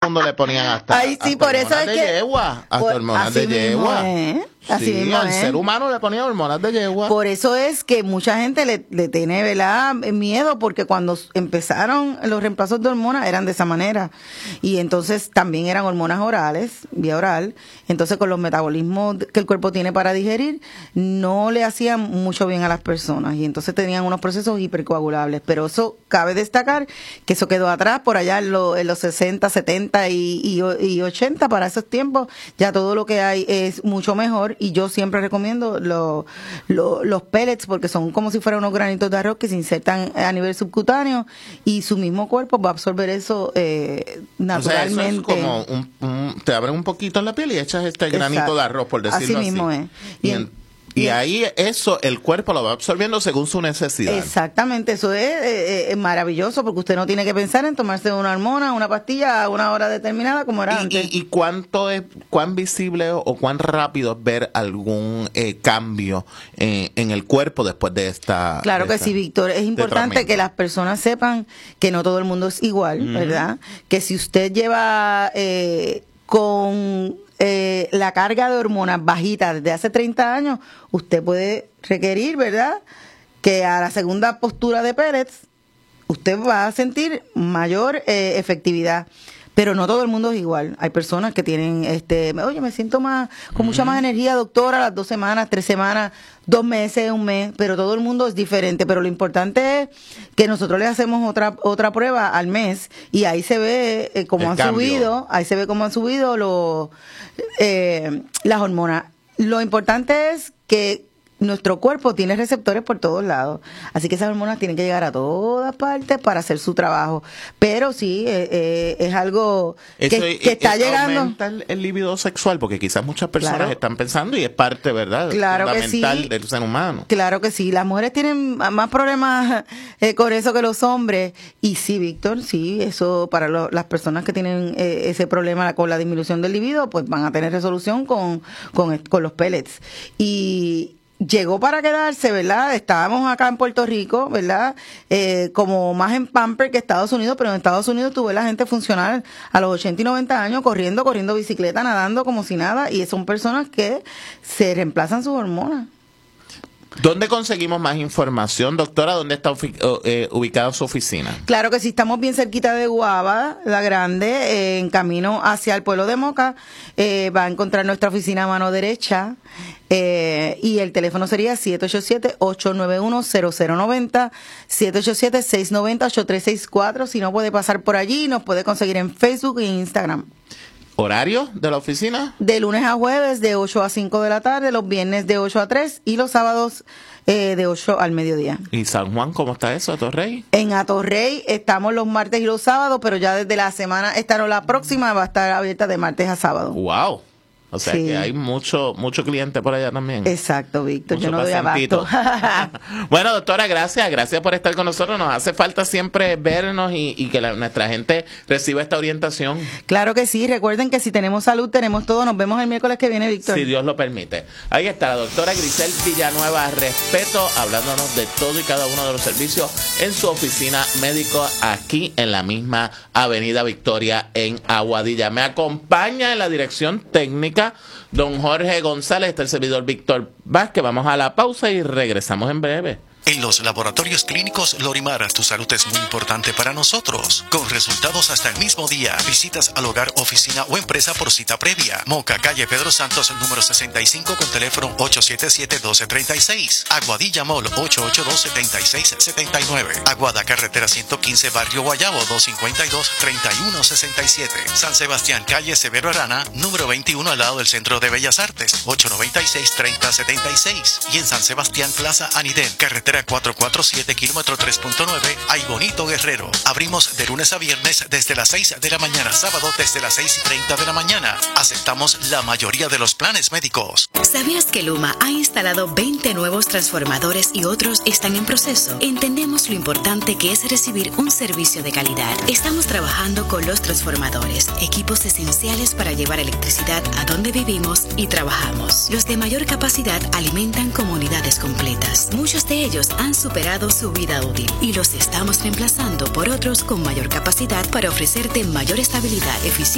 mundo le ponían hasta, Ay, sí, hasta por eso hormonas es de que yegua, hasta hormonas de yegua. Así Sí, mismo al es. ser humano le ponían hormonas de yegua. Por eso es que mucha gente le tiene, ¿verdad?, miedo, porque cuando empezaron los reemplazos de hormonas eran de esa manera. Y entonces también eran hormonas orales, vía oral. Entonces con los metabolismos que el cuerpo tiene para digerir, no le hacían mucho bien a las personas. Y entonces tenían unos procesos hipercoagulables. Pero eso cabe destacar que eso quedó atrás por allá en los 60, 70 y 80. Para esos tiempos ya todo lo que hay es mucho mejor. Y yo siempre recomiendo los pellets, porque son como si fueran unos granitos de arroz que se insertan a nivel subcutáneo y su mismo cuerpo va a absorber eso naturalmente. O sea, eso es como te abren un poquito en la piel y echas este granito de arroz, por decirlo así. Así mismo es. Y ahí eso el cuerpo lo va absorbiendo según su necesidad. Exactamente, eso es maravilloso, porque usted no tiene que pensar en tomarse una hormona, una pastilla a una hora determinada como era antes. ¿Y cuán visible o cuán rápido es ver algún cambio en el cuerpo después de esta? Claro que sí, Víctor. Es importante que las personas sepan que no todo el mundo es igual, ¿verdad? Que si usted lleva con la carga de hormonas bajita desde hace 30 años, usted puede requerir, ¿verdad?, que a la segunda postura de pellets usted va a sentir mayor efectividad. Pero no todo el mundo es igual. Hay personas que tienen, oye, me siento con mucha más energía, doctora, a las 2 semanas, 3 semanas, 2 meses, 1 mes, pero todo el mundo es diferente. Pero lo importante es que nosotros le hacemos otra prueba al mes y ahí se ve cómo han subido, las hormonas. Lo importante es que nuestro cuerpo tiene receptores por todos lados, así que esas hormonas tienen que llegar a todas partes para hacer su trabajo. Pero sí, es algo que está llegando. Aumenta el libido sexual, porque quizás muchas personas están pensando y es parte, ¿verdad?, fundamental del ser humano. Claro que sí, las mujeres tienen más problemas con eso que los hombres. Y sí, Víctor, sí, eso para las personas que tienen ese problema con la disminución del libido, pues van a tener resolución con los pellets. Y llegó para quedarse, ¿verdad? Estábamos acá en Puerto Rico, ¿verdad? Como más en pamper que Estados Unidos, pero en Estados Unidos tuve la gente funcional a los 80 y 90 años corriendo bicicleta, nadando como si nada, y son personas que se reemplazan sus hormonas. ¿Dónde conseguimos más información, doctora? ¿Dónde está ubicada su oficina? Claro que sí, estamos bien cerquita de Guava, la Grande, en camino hacia el pueblo de Moca. Va a encontrar nuestra oficina a mano derecha. Y el teléfono sería 787-891-0090, 787-690-8364. Si no puede pasar por allí, nos puede conseguir en Facebook e Instagram. ¿Horario de la oficina? De lunes a jueves, de 8 a 5 de la tarde, los viernes de 8 a 3 y los sábados de 8 al mediodía. ¿Y San Juan, cómo está eso, Atorrey? En Atorrey estamos los martes y los sábados, pero ya desde la semana, la próxima va a estar abierta de martes a sábado. ¡Wow! O sea, sí, que hay mucho cliente por allá también. Exacto, Víctor, yo no doy abasto. Bueno, doctora, gracias por estar con nosotros. Nos hace falta siempre vernos y que nuestra gente reciba esta orientación. Claro que sí, recuerden que si tenemos salud, tenemos todo. Nos vemos el miércoles que viene, Víctor. Si Dios lo permite. Ahí está la doctora Grisel Villanueva Respeto, hablándonos de todo y cada uno de los servicios en su oficina médico aquí en la misma Avenida Victoria en Aguadilla. Me acompaña en la dirección técnica don Jorge González, está el servidor Víctor Vázquez. Vamos a la pausa y regresamos en breve. En los laboratorios clínicos Lorimar, tu salud es muy importante para nosotros. Con resultados hasta el mismo día. Visitas al hogar, oficina o empresa por cita previa. Moca, calle Pedro Santos, número 65, con teléfono 877-1236. Aguadilla Mall, 882-7679. Aguada, carretera 115, barrio Guayabo, 252-3167. San Sebastián, calle Severo Arana, número 21, al lado del Centro de Bellas Artes, 896-3076. Y en San Sebastián, Plaza Anidén, carretera 447, kilómetro 3.9, Ay Bonito, Guerrero. Abrimos de lunes a viernes desde las 6 de la mañana, sábado desde las 6:30 de la mañana. Aceptamos la mayoría de los planes médicos. ¿Sabías que Luma ha instalado 20 nuevos transformadores y otros están en proceso? Entendemos lo importante que es recibir un servicio de calidad. Estamos trabajando con los transformadores, equipos esenciales para llevar electricidad a donde vivimos y trabajamos. Los de mayor capacidad alimentan comunidades completas. Muchos de ellos han superado su vida útil y los estamos reemplazando por otros con mayor capacidad para ofrecerte mayor estabilidad, eficiencia